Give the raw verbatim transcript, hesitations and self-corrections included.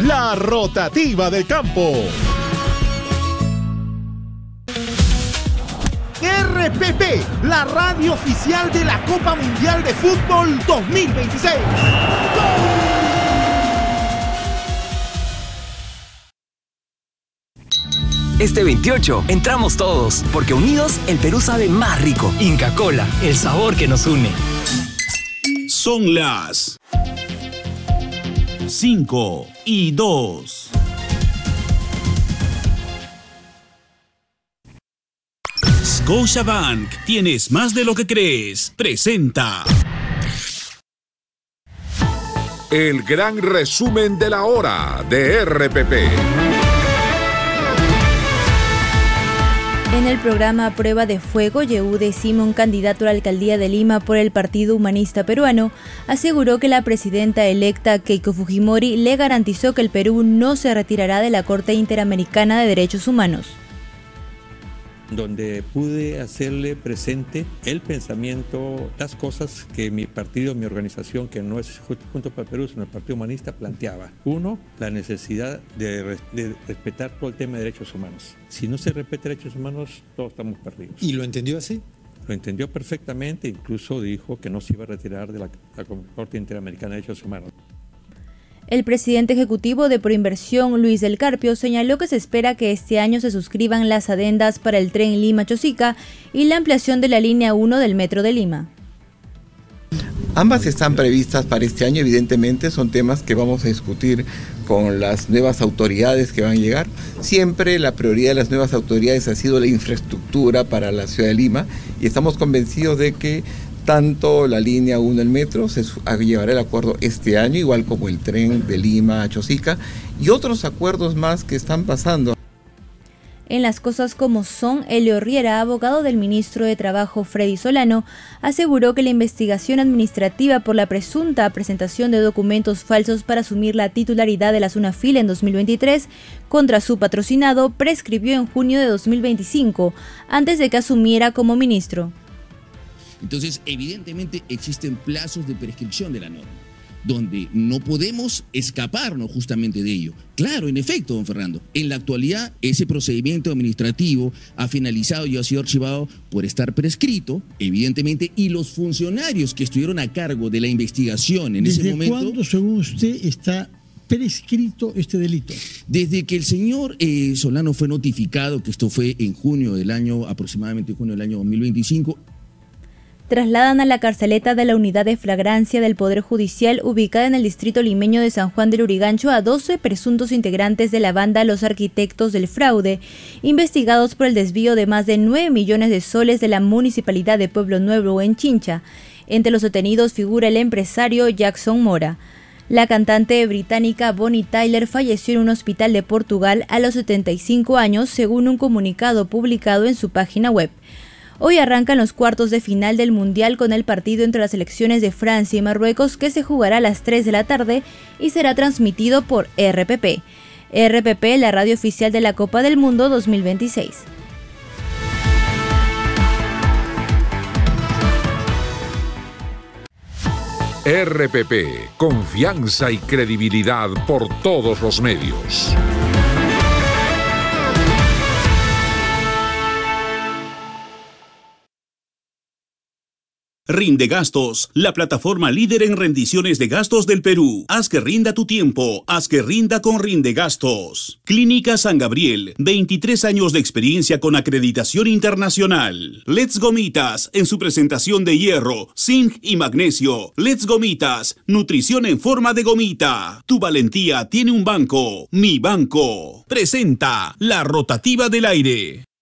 la rotativa del campo. R P P, la radio oficial de la Copa Mundial de Fútbol dos mil veintiséis. ¡Gol! Este veintiocho entramos todos, porque unidos el Perú sabe más rico. Inca Kola, el sabor que nos une. Son las cinco y dos. Scotiabank, tienes más de lo que crees. Presenta el gran resumen de la hora de R P P. En el programa Prueba de Fuego, Yehude Simón, candidato a la alcaldía de Lima por el Partido Humanista Peruano, aseguró que la presidenta electa Keiko Fujimori le garantizó que el Perú no se retirará de la Corte Interamericana de Derechos Humanos. Donde pude hacerle presente el pensamiento, las cosas que mi partido, mi organización, que no es Juntos para el Perú, sino el Partido Humanista, planteaba. Uno, la necesidad de, de respetar todo el tema de derechos humanos. Si no se respeta derechos humanos, todos estamos perdidos. ¿Y lo entendió así? Lo entendió perfectamente, incluso dijo que no se iba a retirar de la, la Corte Interamericana de Derechos Humanos. El presidente ejecutivo de Proinversión, Luis del Carpio, señaló que se espera que este año se suscriban las adendas para el tren Lima-Chosica y la ampliación de la línea uno del Metro de Lima. Ambas están previstas para este año, evidentemente son temas que vamos a discutir con las nuevas autoridades que van a llegar. Siempre la prioridad de las nuevas autoridades ha sido la infraestructura para la ciudad de Lima y estamos convencidos de que tanto la línea uno del metro se llevará el acuerdo este año, igual como el tren de Lima a Chosica y otros acuerdos más que están pasando. En las cosas como son, Elio Riera, abogado del ministro de Trabajo Freddy Solano, aseguró que la investigación administrativa por la presunta presentación de documentos falsos para asumir la titularidad de la SUNAFIL en dos mil veintitrés contra su patrocinado prescribió en junio de dos mil veinticinco, antes de que asumiera como ministro. Entonces, evidentemente existen plazos de prescripción de la norma, donde no podemos escaparnos justamente de ello. Claro, en efecto, don Fernando, en la actualidad ese procedimiento administrativo ha finalizado y ha sido archivado por estar prescrito, evidentemente, y los funcionarios que estuvieron a cargo de la investigación en ese momento... ¿Desde cuándo, según usted, está prescrito este delito? Desde que el señor eh, Solano fue notificado, que esto fue en junio del año, aproximadamente junio del año dos mil veinticinco, trasladan a la carceleta de la Unidad de Flagrancia del Poder Judicial ubicada en el distrito limeño de San Juan del Urigancho a doce presuntos integrantes de la banda Los Arquitectos del Fraude, investigados por el desvío de más de nueve millones de soles de la Municipalidad de Pueblo Nuevo en Chincha. Entre los detenidos figura el empresario Jackson Mora. La cantante británica Bonnie Tyler falleció en un hospital de Portugal a los setenta y cinco años, según un comunicado publicado en su página web. Hoy arrancan los cuartos de final del Mundial con el partido entre las selecciones de Francia y Marruecos, que se jugará a las tres de la tarde y será transmitido por R P P. R P P, la radio oficial de la Copa del Mundo dos mil veintiséis. R P P, confianza y credibilidad por todos los medios. Rinde Gastos, la plataforma líder en rendiciones de gastos del Perú. Haz que rinda tu tiempo, haz que rinda con Rinde Gastos. Clínica San Gabriel, veintitrés años de experiencia con acreditación internacional. Let's Gomitas, en su presentación de hierro, zinc y magnesio. Let's Gomitas, nutrición en forma de gomita. Tu valentía tiene un banco, Mi Banco. Presenta la rotativa del aire.